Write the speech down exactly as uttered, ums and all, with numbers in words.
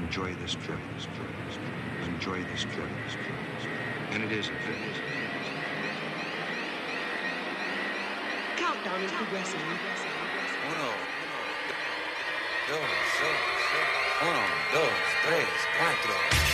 enjoy this trip. Enjoy this trip. And it is. It is. Countdown is progressing. Uno, dos, dos, uno, dos, tres, cuatro.